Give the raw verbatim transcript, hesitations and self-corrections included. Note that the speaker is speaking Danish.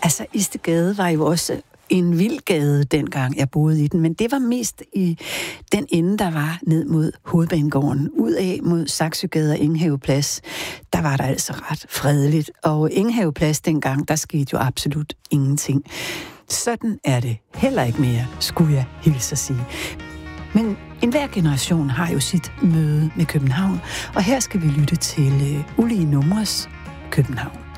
Altså, Istedgade var jo også en vild gade, dengang jeg boede i den, men det var mest i den ende, der var ned mod Hovedbanegården. Ud af mod Saxøgade og Enghaveplads, der var der altså ret fredeligt. Og Enghaveplads dengang, der skete jo absolut ingenting. Sådan er det heller ikke mere, skulle jeg hilse at sige. Men enhver generation har jo sit møde med København, og her skal vi lytte til uh, Ulige Numres København.